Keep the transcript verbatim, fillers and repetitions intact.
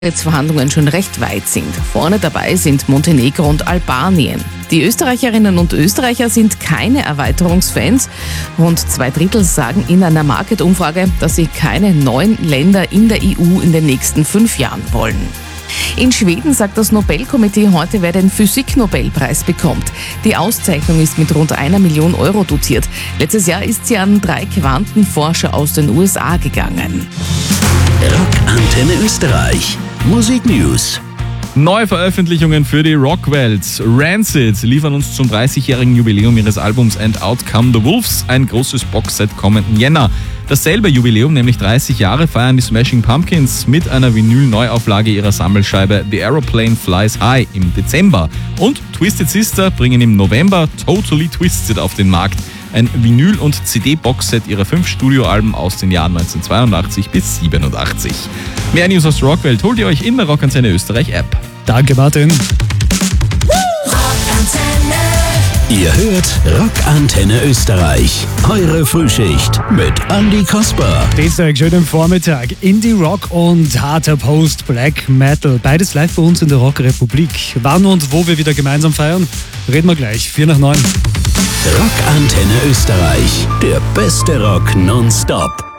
Verhandlungen schon recht weit sind. Vorne dabei sind Montenegro und Albanien. Die Österreicherinnen und Österreicher sind keine Erweiterungsfans. Rund zwei Drittel sagen in einer Market-Umfrage, dass sie keine neuen Länder in der E U in den nächsten fünf Jahren wollen. In Schweden sagt das Nobelkomitee heute, wer den Physik-Nobelpreis bekommt. Die Auszeichnung ist mit rund einer Million Euro dotiert. Letztes Jahr ist sie an drei Quantenforscher aus den U S A gegangen. Rockantenne Österreich. Musik News. Neue Veröffentlichungen für die Rockwelt. Rancid liefern uns zum dreißigjährigen Jubiläum ihres Albums And Out Come the Wolves ein großes Boxset kommenden Jänner. Dasselbe Jubiläum, nämlich dreißig Jahre, feiern die Smashing Pumpkins mit einer Vinyl-Neuauflage ihrer Sammelscheibe The Aeroplane Flies High im Dezember. Und Twisted Sister bringen im November Totally Twisted auf den Markt. Ein Vinyl- und C D-Boxset ihrer fünf Studioalben aus den Jahren neunzehnhundertzweiundachtzig bis siebenundachtzig. Mehr News aus der Rockwelt holt ihr euch in der Rockantenne Österreich App. Danke, Martin. Ihr hört Rockantenne Österreich. Eure Frühschicht mit Andy Kasper. Dienstag, schönen Vormittag. Indie Rock und harter Post Black Metal. Beides live bei uns in der Rockrepublik. Wann und wo wir wieder gemeinsam feiern, reden wir gleich. Vier nach neun. Rockantenne Österreich. Der beste Rock nonstop.